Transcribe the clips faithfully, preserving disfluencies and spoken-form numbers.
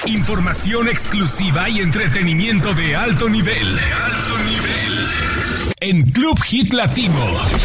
Información exclusiva y entretenimiento de alto nivel. De alto nivel. En Club Hit Latino.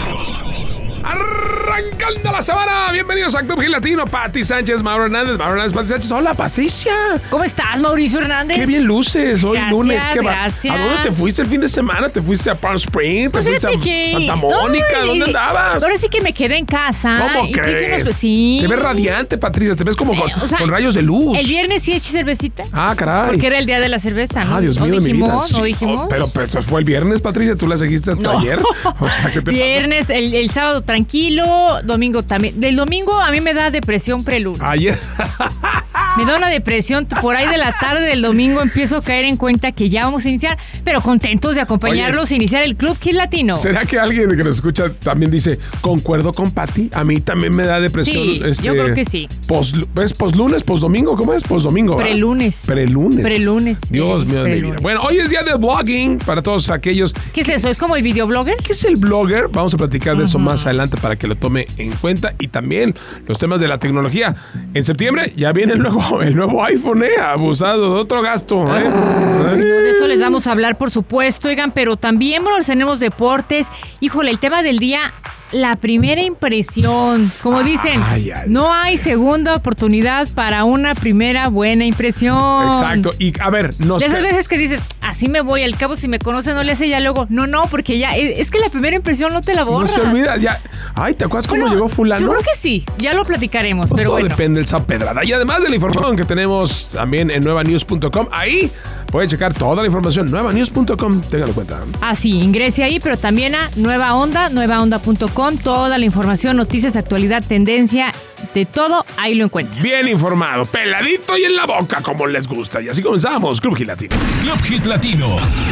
Arrancando la semana, bienvenidos a Club Hit Latino. Pati Sánchez, Mauro Hernández, Mauro Hernández, Pati Sánchez. Hola, Patricia. ¿Cómo estás, Mauricio Hernández? Qué bien luces hoy Gracias, lunes. ¿Qué va? gracias. ¿A dónde te fuiste el fin de semana? ¿Te fuiste a Palm Springs? ¿Te Pues fuiste a que... Santa Mónica? Ay, ¿Dónde andabas? Ahora sí que me quedé en casa. ¿Cómo y crees? Unos... Sí. Te ves radiante, Patricia. Te ves como con, Eh, o sea, con rayos de luz. El viernes sí eché cervecita. Ah, caray. Porque era el día de la cerveza, ¿no? Ah, Dios ¿No mío de mi vida. dijimos? ¿No Sí, dijimos? oh, pero, pero eso fue el viernes, Patricia. ¿Tú la seguiste hasta No. ayer? O sea, ¿qué te Viernes, el, el sábado tranquilo, domingo también. Del domingo a mí me da depresión preludio. pasó? Ayer. Me da una depresión. Por ahí de la tarde del domingo empiezo a caer en cuenta que ya vamos a iniciar, pero contentos de acompañarlos Oye, a iniciar el Club Hit Latino. ¿Será que alguien que nos escucha también dice, concuerdo con Pati? A mí también me da depresión. Sí, este, yo creo que sí. Pos, ¿Es poslunes, posdomingo? ¿Cómo es? Posdomingo, ¿verdad? Prelunes. Prelunes. Prelunes. Dios Sí, mío de mi vida. prelunes. Bueno, hoy es día de blogging para todos aquellos. ¿Qué es eso? ¿Es como el videoblogger? ¿Qué es el blogger? Vamos a platicar de eso más adelante para que lo tome en cuenta. Y también los temas de la tecnología. En septiembre ya viene el nuevo, el nuevo iPhone, ¿eh? Abusado de otro gasto, ¿eh? De eso les vamos a hablar, por supuesto, oigan, pero también, bueno, tenemos deportes. Híjole, el tema del día, la primera impresión. Como dicen, Ay, ay, no hay segunda oportunidad para una primera buena impresión. Exacto. Y a ver, nos De esas que- veces que dices, así me voy, al cabo si me conoce no le hace ya luego. No, no, porque ya, es, es que la primera impresión no te la no borras. se olvida. Ya. Ay, ¿te acuerdas cómo Bueno, llegó fulano? Yo creo que sí, ya lo platicaremos, Pues pero todo bueno. depende del Esa Pedrada. Y además de la información que tenemos también en nueva news punto com, ahí puede checar toda la información. nueva news punto com, téngalo en cuenta. Así, ingrese ahí, pero también a Nueva Onda, nueva onda punto com, toda la información, noticias, actualidad, tendencia, de todo, ahí lo encuentran. Bien informado, peladito y en la boca, como les gusta. Y así comenzamos, Club Hit Latino. Club Hit Latino.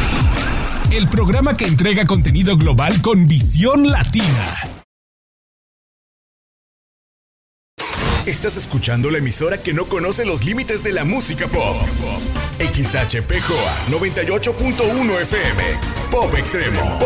El programa que entrega contenido global con visión latina. Estás escuchando la emisora que no conoce los límites de la música pop. X H P J A noventa y ocho punto uno F M. Pop Extremo.